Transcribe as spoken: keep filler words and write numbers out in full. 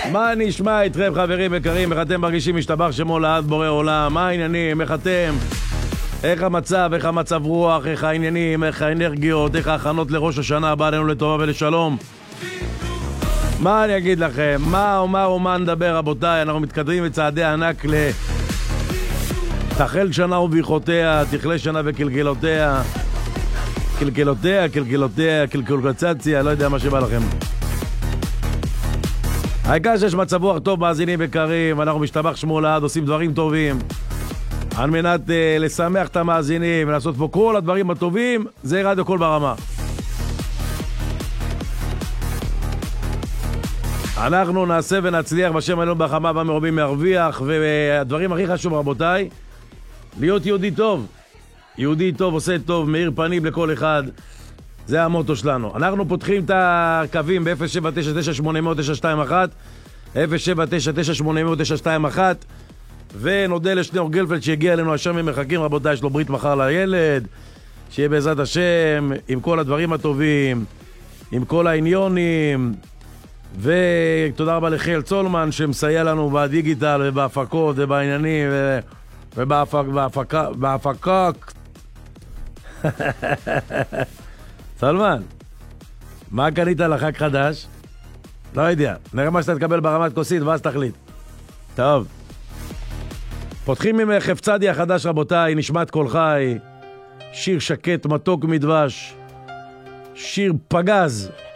מה נשמע איתכם חברים יקרים? איך אתם מרגישים? משתבח שמו לעד בורא עולם. מה העניינים? איך אתם? איך המצב? איך המצב רוח? איך העניינים? איך האנרגיות? איך ההכנות לראש השנה הבאה עלינו לטובה ולשלום? מה אני אגיד לכם? מה ומה ומה נדבר רבותיי? אנחנו מתקדמים בצעדי ענק ל... תחל שנה ובריחותיה, תכלה שנה וקלקלותיה, קלקלותיה, קלקלותיה, קלקלקצציה, לא יודע מה שבא לכם. העיקר שיש מצב רוח טוב, מאזינים יקרים, אנחנו משתבח שמו לעד, עושים דברים טובים על מנת uh, לשמח את המאזינים ולעשות פה כל הדברים הטובים. זה רדיו קול ברמה. אנחנו נעשה ונצליח בשם אלוהים בחמה במרובים מרוויח. והדברים הכי חשוב רבותיי, להיות יהודי טוב. יהודי טוב עושה טוב, מאיר פנים לכל אחד. זה המוטו שלנו. אנחנו פותחים את הקווים ב-אפס שבע תשע תשע שמונה אפס אפס תשע שתיים אחת, אפס שבע תשע תשע שמונה אפס אפס תשע שתיים אחת, ונודה לשניאור גלפלד שהגיע אלינו השם ממחכים רבותיי, יש לו ברית מחר לילד, שיהיה בעזרת השם עם כל הדברים הטובים, עם כל העניונים. ותודה רבה לחיל צולמן שמסייע לנו בדיגיטל ובהפקות ובעניינים ובהפקה בהפקה סולמן, מה קנית לחג חדש? לא יודע, נראה מה שאתה תקבל ברמת כוסית ואז תחליט. טוב, פותחים עם חפצדי החדש רבותיי, נשמת כל חי, שיר שקט מתוק מדבש, שיר פגז